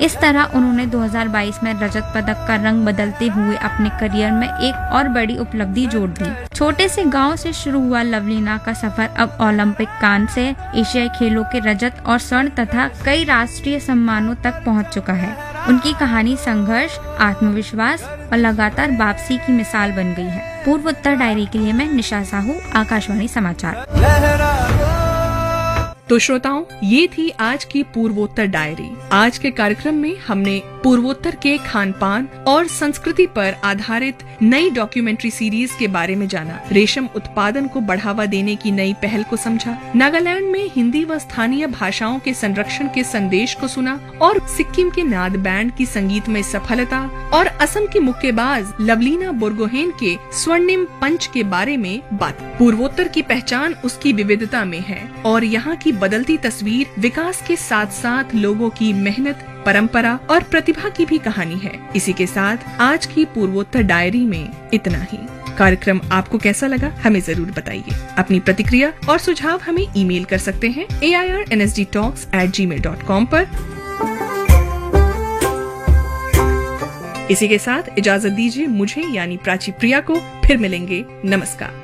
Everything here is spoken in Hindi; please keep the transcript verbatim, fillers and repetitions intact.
इस तरह उन्होंने दो हज़ार बाईस में रजत पदक का रंग बदलते हुए अपने करियर में एक और बड़ी उपलब्धि जोड़ दी। छोटे से गांव से शुरू हुआ लवलीना का सफर अब ओलंपिक कांस्य से एशियाई खेलों के रजत और स्वर्ण तथा कई राष्ट्रीय सम्मानों तक पहुंच चुका है। उनकी कहानी संघर्ष, आत्मविश्वास और लगातार वापसी की मिसाल बन गई है। पूर्वोत्तर डायरी के लिए मैं निशा साहू, आकाशवाणी समाचार। तो श्रोताओं, ये थी आज की पूर्वोत्तर डायरी। आज के कार्यक्रम में हमने पूर्वोत्तर के खान पान और संस्कृति पर आधारित नई डॉक्यूमेंट्री सीरीज के बारे में जाना, रेशम उत्पादन को बढ़ावा देने की नई पहल को समझा, नागालैंड में हिंदी व स्थानीय भाषाओं के संरक्षण के संदेश को सुना और सिक्किम के नाद बैंड की संगीतमय सफलता और असम की मुक्केबाज लवलीना बोर्गोहेन के स्वर्णिम पंच के बारे में बात। पूर्वोत्तर की पहचान उसकी विविधता में है और यहाँ की बदलती तस्वीर विकास के साथ साथ लोगों की मेहनत, परंपरा और प्रतिभा की भी कहानी है। इसी के साथ आज की पूर्वोत्तर डायरी में इतना ही। कार्यक्रम आपको कैसा लगा हमें जरूर बताइए। अपनी प्रतिक्रिया और सुझाव हमें ईमेल कर सकते हैं ए I R N S D talks eight ji mail dot com पर। इसी के साथ इजाजत दीजिए मुझे यानी प्राची प्रिया को। फिर मिलेंगे। नमस्कार।